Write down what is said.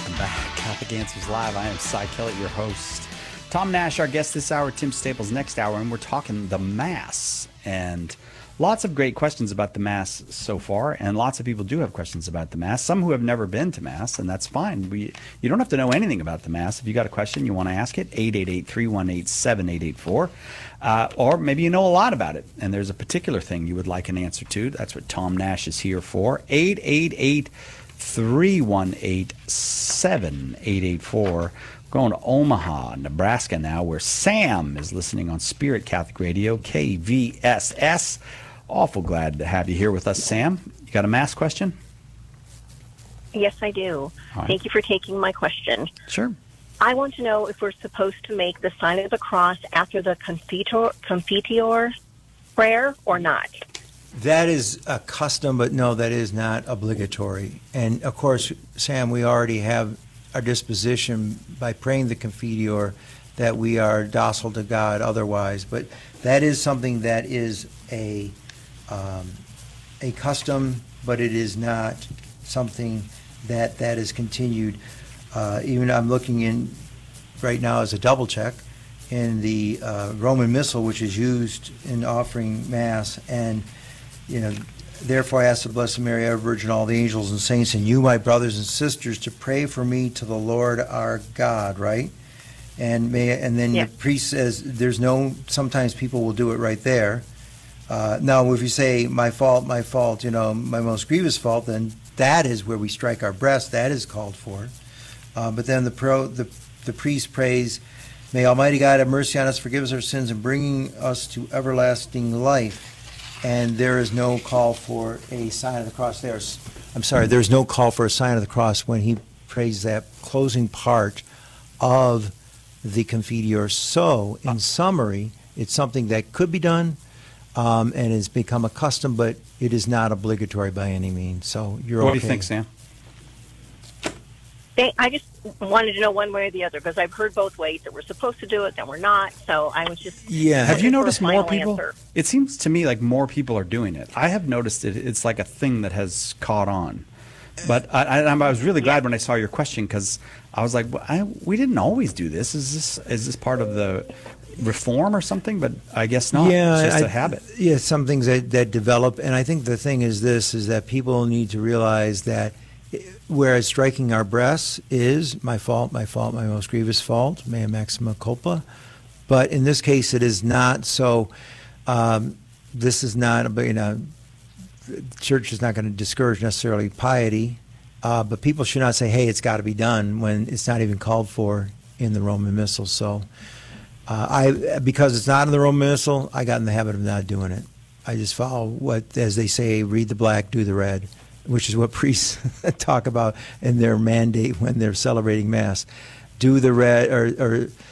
Welcome back. Catholic Answers Live. I am Cy Kellett, your host. Tom Nash, our guest this hour, Tim Staples next hour, and we're talking the Mass. And lots of great questions about the Mass so far, and lots of people do have questions about the Mass. Some who have never been to Mass, and that's fine. You don't have to know anything about the Mass. If you got a question, you want to ask it, 888-318-7884. Or maybe you know a lot about it, and there's a particular thing you would like an answer to. That's what Tom Nash is here for. 888-318-7884. Going to Omaha, Nebraska now, where Sam is listening on Spirit Catholic Radio, KVSS. Awful glad to have you here with us, Sam. You got a Mass question? Yes, I do. Right. Thank you for taking my question. Sure. I want to know if we're supposed to make the sign of the cross after the Confiteor prayer or not. That is a custom, but no, that is not obligatory. And of course, Sam, we already have our disposition by praying the Confiteor that we are docile to God otherwise. But that is something that is a custom, but it is not something that is continued. Even I'm looking in right now as a double check in the Roman Missal, which is used in offering Mass, and therefore I ask the Blessed Mary, ever Virgin, all the angels and saints, and you, my brothers and sisters, to pray for me to the Lord our God, right? And then Yeah. the priest says, sometimes people will do it right there. Now, if you say, my fault, my most grievous fault, then that is where we strike our breast. That is called for. But then the priest prays, may Almighty God have mercy on us, forgive us our sins, and bringing us to everlasting life. And there is no call for a sign of the cross there. There's no call for a sign of the cross when he prays that closing part of the Confiteor. So, in summary, it's something that could be done and has become a custom, but it is not obligatory by any means. So you're okay. What do you think, Sam? I just wanted to know one way or the other, because I've heard both ways, that we're supposed to do it, that we're not. So I was just Have you noticed for a more final people? answer. It seems to me like more people are doing it. I have noticed it's like a thing that has caught on. But I was really glad when I saw your question, because I was like, we didn't always do this. Is this part of the reform or something? But I guess not. Yeah, it's just a habit. Yeah, some things that develop. And I think the thing is that people need to realize that whereas striking our breasts is my fault, my most grievous fault, mea maxima culpa. But in this case, it is not. So this is not, the church is not going to discourage necessarily piety, but people should not say, hey, it's got to be done when it's not even called for in the Roman Missal. So because it's not in the Roman Missal, I got in the habit of not doing it. I just follow what, as they say, read the black, do the red, which is what priests talk about in their mandate when they're celebrating Mass. Do the red, or